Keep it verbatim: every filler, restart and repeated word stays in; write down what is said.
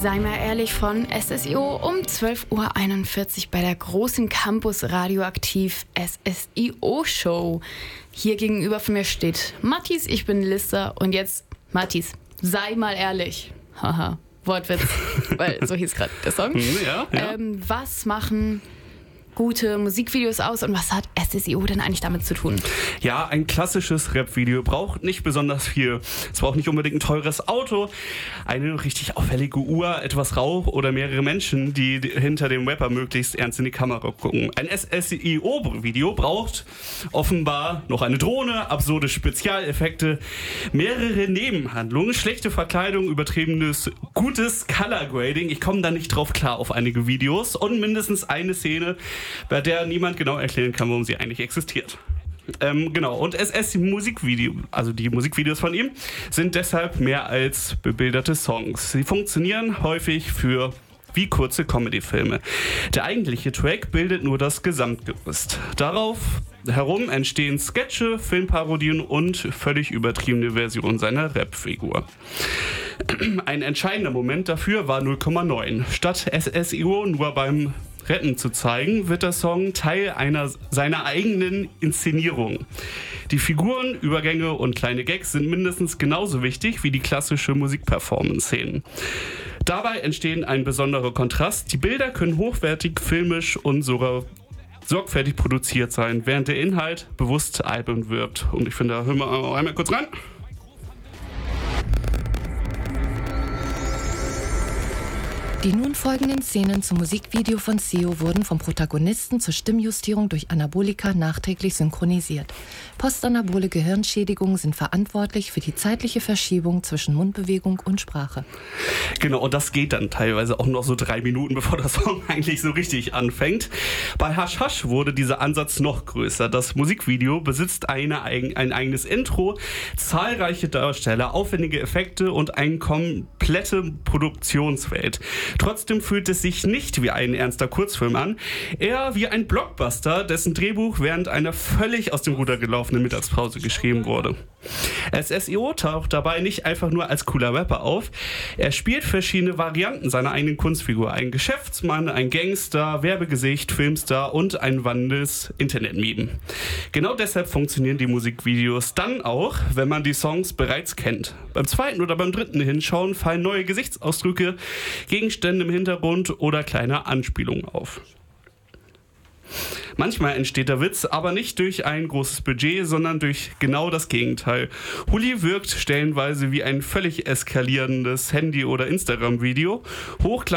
Sei mal ehrlich von S S I O um zwölf Uhr einundvierzig bei der großen Campus Radioaktiv S S I O-Show. Hier gegenüber von mir steht Mathis, ich bin Lissa und jetzt, Mathis, sei mal ehrlich. Haha, Wortwitz, weil so hieß gerade der Song. Ja, ja. Ähm, was machen gute Musikvideos aus und was hat S S I O denn eigentlich damit zu tun? Ja, ein klassisches Rap-Video braucht nicht besonders viel. Es braucht nicht unbedingt ein teures Auto, eine richtig auffällige Uhr, etwas Rauch oder mehrere Menschen, die hinter dem Rapper möglichst ernst in die Kamera gucken. Ein S S I O-Video braucht offenbar noch eine Drohne, absurde Spezialeffekte, mehrere Nebenhandlungen, schlechte Verkleidung, übertriebenes, gutes Color-Grading. Ich komme da nicht drauf klar auf einige Videos und mindestens eine Szene, bei der niemand genau erklären kann, warum sie eigentlich existiert. Ähm, genau, und S S Musikvideo, also die Musikvideos von ihm, sind deshalb mehr als bebilderte Songs. Sie funktionieren häufig für wie kurze Comedy-Filme. Der eigentliche Track bildet nur das Gesamtgerüst. Darauf herum entstehen Sketche, Filmparodien und völlig übertriebene Versionen seiner Rap-Figur. Ein entscheidender Moment dafür war null Komma neun. Statt S S I O nur beim Retten zu zeigen, wird der Song Teil einer seiner eigenen Inszenierung. Die Figuren, Übergänge und kleine Gags sind mindestens genauso wichtig wie die klassische Musikperformance-Szenen. Dabei entstehen ein besonderer Kontrast. Die Bilder können hochwertig, filmisch und sogar sorgfältig produziert sein, während der Inhalt bewusst albern wirbt. Und ich finde, da hören wir einmal kurz rein. Die nun folgenden Szenen zum Musikvideo von S E O wurden vom Protagonisten zur Stimmjustierung durch Anabolika nachträglich synchronisiert. Postanabole Gehirnschädigungen sind verantwortlich für die zeitliche Verschiebung zwischen Mundbewegung und Sprache. Genau, und das geht dann teilweise auch noch so drei Minuten, bevor der Song eigentlich so richtig anfängt. Bei Hasch Hasch wurde dieser Ansatz noch größer. Das Musikvideo besitzt eine, ein eigenes Intro, zahlreiche Darsteller, aufwendige Effekte und eine komplette Produktionswelt. Trotzdem fühlt es sich nicht wie ein ernster Kurzfilm an, eher wie ein Blockbuster, dessen Drehbuch während einer völlig aus dem Ruder gelaufenen Mittagspause geschrieben wurde. S S I O taucht dabei nicht einfach nur als cooler Rapper auf, er spielt verschiedene Varianten seiner eigenen Kunstfigur. Ein Geschäftsmann, ein Gangster, Werbegesicht, Filmstar und ein wandelndes Internetmeme. Genau deshalb funktionieren die Musikvideos dann auch, wenn man die Songs bereits kennt. Beim zweiten oder beim dritten Hinschauen fallen neue Gesichtsausdrücke, Gegenstände im Hintergrund oder kleine Anspielungen auf. Manchmal entsteht der Witz aber nicht durch ein großes Budget, sondern durch genau das Gegenteil. Hulli wirkt stellenweise wie ein völlig eskalierendes Handy- oder Instagram-Video. Hochglanz